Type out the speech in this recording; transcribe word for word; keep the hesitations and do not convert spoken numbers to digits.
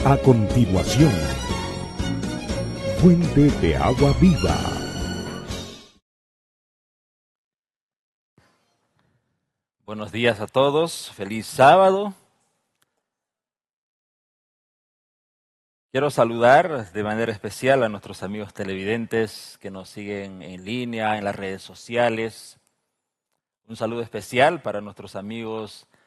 A continuación, Fuente de Agua Viva. Buenos días a todos, feliz sábado. Quiero saludar de manera especial a nuestros amigos televidentes que nos siguen en línea, en las redes sociales. Un saludo especial para nuestros amigos